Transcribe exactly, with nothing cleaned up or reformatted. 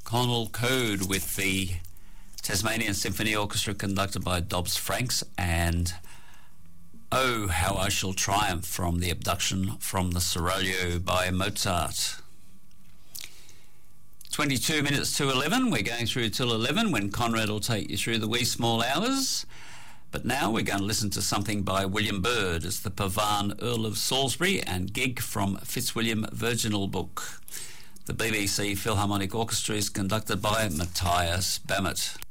Cornwall Code with the Tasmanian Symphony Orchestra conducted by Dobbs Franks, and Oh, How I Shall Triumph from the Abduction from the Seraglio by Mozart. twenty-two minutes to eleven. We're going through till eleven when Conrad will take you through the wee small hours. But now we're going to listen to something by William Byrd as the Pavan Earl of Salisbury and Gig from Fitzwilliam Virginal Book. The B B C Philharmonic Orchestra is conducted by Matthias Bammett.